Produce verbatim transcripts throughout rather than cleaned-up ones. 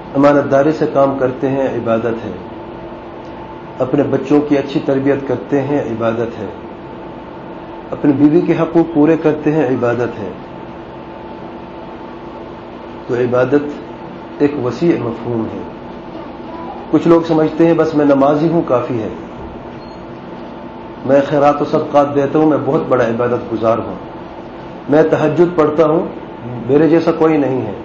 امانت داری سے کام کرتے ہیں عبادت ہے، اپنے بچوں کی اچھی تربیت کرتے ہیں عبادت ہے، اپنی بیوی کے حقوق پورے کرتے ہیں عبادت ہے. تو عبادت ایک وسیع مفہوم ہے. کچھ لوگ سمجھتے ہیں بس میں نمازی ہوں کافی ہے، میں خیرات و صدقات دیتا ہوں، میں بہت بڑا عبادت گزار ہوں، میں تہجد پڑھتا ہوں، میرے جیسا کوئی نہیں ہے،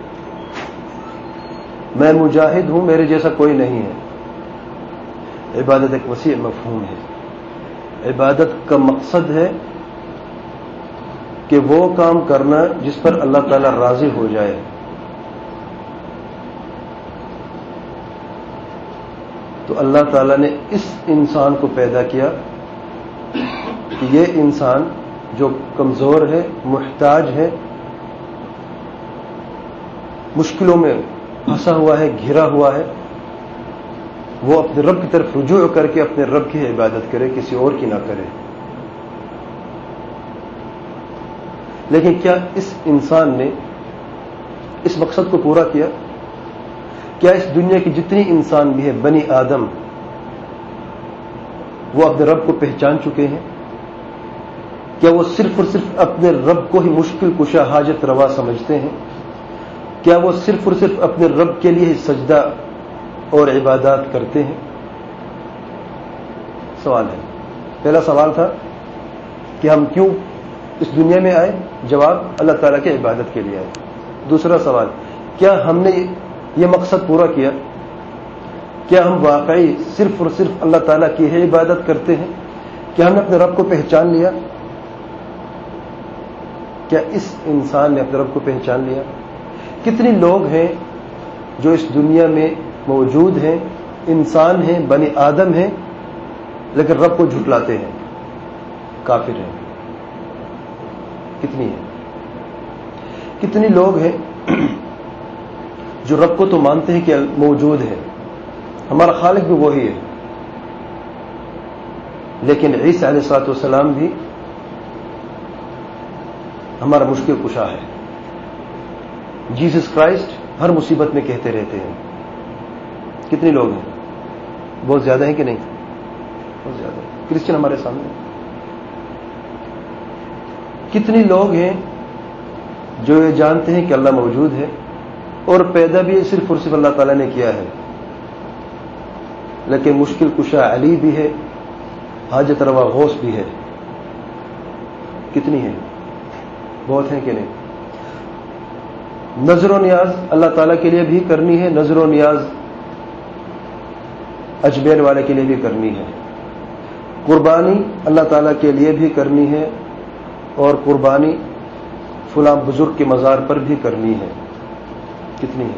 میں مجاہد ہوں، میرے جیسا کوئی نہیں ہے. عبادت ایک وسیع مفہوم ہے. عبادت کا مقصد ہے کہ وہ کام کرنا جس پر اللہ تعالی راضی ہو جائے. تو اللہ تعالیٰ نے اس انسان کو پیدا کیا کہ یہ انسان جو کمزور ہے، محتاج ہے، مشکلوں میں پھنسا ہوا ہے، گھرا ہوا ہے، وہ اپنے رب کی طرف رجوع کر کے اپنے رب کی عبادت کرے، کسی اور کی نہ کرے. لیکن کیا اس انسان نے اس مقصد کو پورا کیا؟ کیا اس دنیا کی جتنی انسان بھی ہے، بنی آدم، وہ اپنے رب کو پہچان چکے ہیں؟ کیا وہ صرف اور صرف اپنے رب کو ہی مشکل کشا حاجت روا سمجھتے ہیں؟ کیا وہ صرف اور صرف اپنے رب کے لیے ہی سجدہ اور عبادات کرتے ہیں؟ سوال ہے. پہلا سوال تھا کہ ہم کیوں اس دنیا میں آئے؟ جواب، اللہ تعالیٰ کی عبادت کے لیے آئے. دوسرا سوال، کیا ہم نے یہ مقصد پورا کیا؟ کیا ہم واقعی صرف اور صرف اللہ تعالیٰ کی ہی عبادت کرتے ہیں؟ کیا ہم نے اپنے رب کو پہچان لیا؟ کیا اس انسان نے اپنے رب کو پہچان لیا؟ کتنے لوگ ہیں جو اس دنیا میں موجود ہیں، انسان ہیں، بنی آدم ہیں، لیکن رب کو جھٹلاتے ہیں، کافر ہیں؟ کتنی ہیں؟ کتنے لوگ ہیں جو رب کو تو مانتے ہیں کہ موجود ہے، ہمارا خالق بھی وہی ہے، لیکن عیسیٰ علیہ الصلوۃ والسلام بھی ہمارا مشکل کشا ہے. جیسس کرائسٹ ہر مصیبت میں کہتے رہتے ہیں. کتنے لوگ ہیں؟ بہت زیادہ ہیں کہ نہیں؟ بہت زیادہ. کرسچن ہمارے سامنے. کتنے لوگ ہیں جو یہ جانتے ہیں کہ اللہ موجود ہے اور پیدا بھی صرف اور صرف اللہ تعالیٰ نے کیا ہے، لیکن مشکل کشا علی بھی ہے، حاجت روا غوث بھی ہے. کتنی ہیں؟ بہت ہیں کہ نہیں؟ نظر و نیاز اللہ تعالیٰ کے لیے بھی کرنی ہے، نظر و نیاز اجمیر والے کے لیے بھی کرنی ہے، قربانی اللہ تعالیٰ کے لیے بھی کرنی ہے، اور قربانی فلاں بزرگ کے مزار پر بھی کرنی ہے. کتنی ہے؟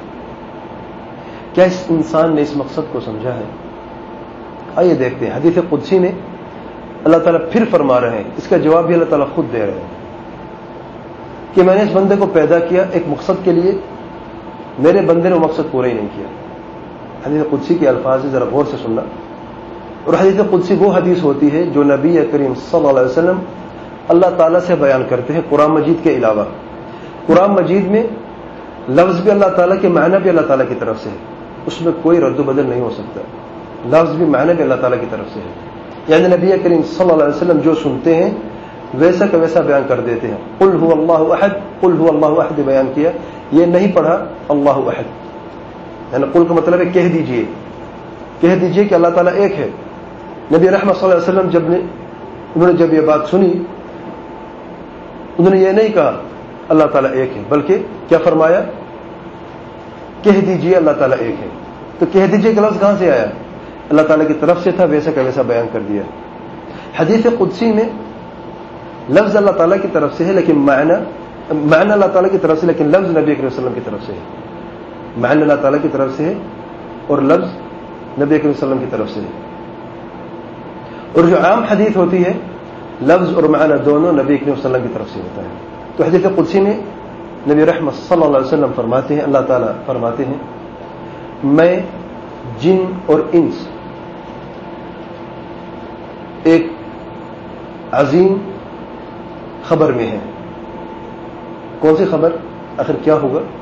کیا اس انسان نے اس مقصد کو سمجھا ہے؟ آئیے دیکھتے ہیں. حدیث قدسی میں اللہ تعالیٰ پھر فرما رہے ہیں، اس کا جواب بھی اللہ تعالیٰ خود دے رہے ہیں کہ میں نے اس بندے کو پیدا کیا ایک مقصد کے لیے، میرے بندے نے وہ مقصد پورا ہی نہیں کیا. حدیث قدسی کے الفاظ ذرا غور سے سننا. اور حدیث قدسی وہ حدیث ہوتی ہے جو نبی کریم صلی اللہ علیہ وسلم اللہ تعالیٰ سے بیان کرتے ہیں قرآن مجید کے علاوہ. قرآن مجید میں لفظ بھی اللہ تعالیٰ کے، معنی بھی اللہ تعالیٰ کی طرف سے ہے، اس میں کوئی رد و بدل نہیں ہو سکتا. لفظ بھی معنی بھی اللہ تعالیٰ کی طرف سے ہے. یعنی نبی کریم صلی اللہ علیہ وسلم جو سنتے ہیں ویسا کا ویسا بیان کر دیتے ہیں. قل هو اللہ احد، قل هو اللہ احد بیان کیا، یہ نہیں پڑھا اللہ احد. یعنی قل کا مطلب ہے کہہ دیجئے، کہہ دیجئے کہ اللہ تعالیٰ ایک ہے. نبی رحمت صلی اللہ علیہ وسلم جب نے انہوں نے جب یہ بات سنی، انہوں نے یہ نہیں کہا اللہ تعالیٰ ایک ہے، بلکہ کیا فرمایا؟ کہہ دیجئے اللہ تعالیٰ ایک ہے. تو کہہ دیجئے کہ لفظ کہاں سے آیا؟ اللہ تعالیٰ کی طرف سے تھا، ویسا کا ویسا بیان کر دیا. حدیث قدسی میں لفظ اللہ تعالیٰ کی طرف سے ہے، لیکن معنی معنی اللہ تعالیٰ کی طرف سے، لیکن لفظ نبی کریم صلی اللہ علیہ وسلم کی طرف سے ہے. معنی اللہ تعالیٰ کی طرف سے ہے اور لفظ نبی کریم صلی اللہ علیہ وسلم کی طرف سے ہے. اور جو عام حدیث ہوتی ہے، لفظ اور معنی دونوں نبی کریم صلی اللہ علیہ وسلم کی طرف سے ہوتا ہے. تو حدیث قدسی میں نبی رحمت صلی اللہ علیہ وسلم فرماتے ہیں، اللہ تعالیٰ فرماتے ہیں، میں جن اور انس ایک عظیم خبر میں ہیں. کون سی خبر؟ آخر کیا ہوگا؟